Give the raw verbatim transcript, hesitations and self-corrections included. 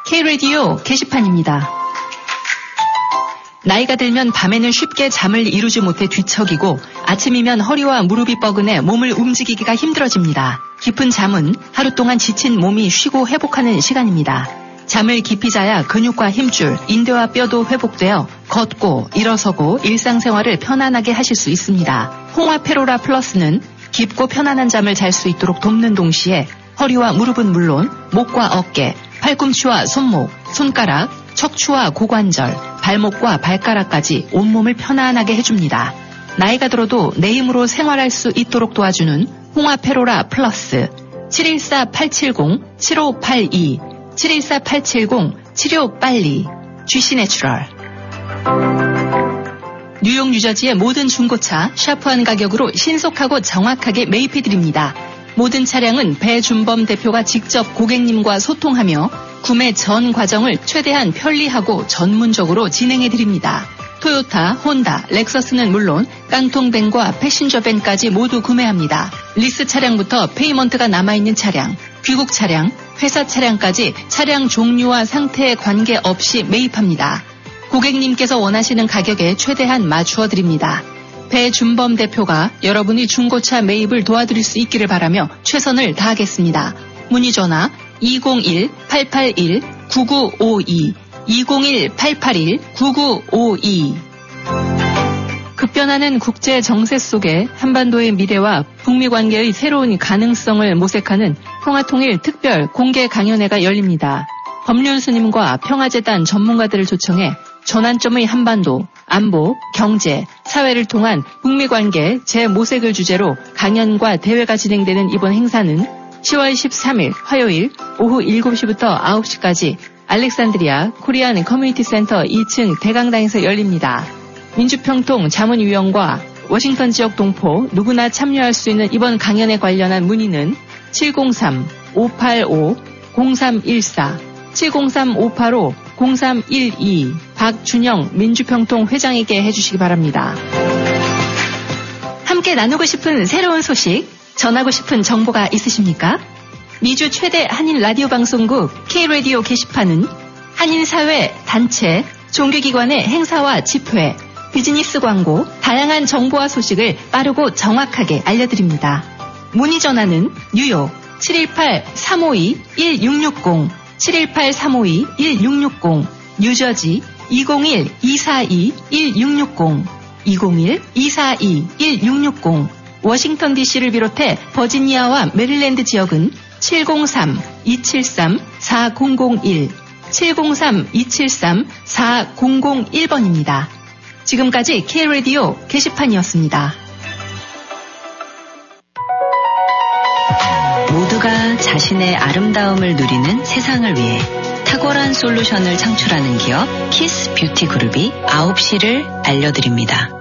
K-라디오 게시판입니다. 나이가 들면 밤에는 쉽게 잠을 이루지 못해 뒤척이고 아침이면 허리와 무릎이 뻐근해 몸을 움직이기가 힘들어집니다. 깊은 잠은 하루 동안 지친 몸이 쉬고 회복하는 시간입니다. 잠을 깊이 자야 근육과 힘줄, 인대와 뼈도 회복되어 걷고 일어서고 일상생활을 편안하게 하실 수 있습니다. 홍화페로라 플러스는 깊고 편안한 잠을 잘 수 있도록 돕는 동시에 허리와 무릎은 물론 목과 어깨, 팔꿈치와 손목, 손가락, 척추와 고관절, 발목과 발가락까지 온몸을 편안하게 해줍니다. 나이가 들어도 내 힘으로 생활할 수 있도록 도와주는 홍화페로라 플러스 칠일사 팔칠공 칠오팔이 칠일사 팔칠공 칠오팔이 쥐씨내추럴. 뉴욕 뉴저지의 모든 중고차 샤프한 가격으로 신속하고 정확하게 매입해드립니다. 모든 차량은 배준범 대표가 직접 고객님과 소통하며 구매 전 과정을 최대한 편리하고 전문적으로 진행해드립니다. 토요타, 혼다, 렉서스는 물론 깡통밴과 패신저밴까지 모두 구매합니다. 리스 차량부터 페이먼트가 남아있는 차량, 귀국 차량, 회사 차량까지 차량 종류와 상태에 관계없이 매입합니다. 고객님께서 원하시는 가격에 최대한 맞추어 드립니다. 배준범 대표가 여러분이 중고차 매입을 도와드릴 수 있기를 바라며 최선을 다하겠습니다. 문의 전화 이공일 팔팔일 구구오이 이공일 팔팔일 구구오이. 급변하는 국제 정세 속에 한반도의 미래와 북미 관계의 새로운 가능성을 모색하는 평화통일 특별 공개 강연회가 열립니다. 법률 스님과 평화재단 전문가들을 초청해 전환점의 한반도, 안보, 경제, 사회를 통한 북미 관계 재모색을 주제로 강연과 대회가 진행되는 이번 행사는 시월 십삼일 화요일 오후 일곱 시부터 아홉 시까지 알렉산드리아 코리안 커뮤니티 센터 이 층 대강당에서 열립니다. 민주평통 자문위원과 워싱턴 지역 동포 누구나 참여할 수 있는 이번 강연에 관련한 문의는 칠공삼 오팔오 공삼일사 칠공삼 오팔오 공삼일이 박준영 민주평통 회장에게 해주시기 바랍니다. 함께 나누고 싶은 새로운 소식, 전하고 싶은 정보가 있으십니까? 미주 최대 한인 라디오 방송국 K-라디오 게시판은 한인사회, 단체, 종교기관의 행사와 집회, 비즈니스 광고, 다양한 정보와 소식을 빠르고 정확하게 알려드립니다. 문의 전화는 뉴욕 칠일팔 삼오이 일육육공 칠일팔 삼오이 일육육공, 뉴저지 이공일 이사이 일육육공 이공일 이사이 일육육공, 워싱턴 디씨를 비롯해 버지니아와 메릴랜드 지역은 칠공삼 이칠삼 사공공일 칠공삼 이칠삼 사공공일 번입니다. 지금까지 K-라디오 게시판이었습니다. 모두가 자신의 아름다움을 누리는 세상을 위해 탁월한 솔루션을 창출하는 기업 키스 뷰티 그룹이 아홉 시를 알려드립니다.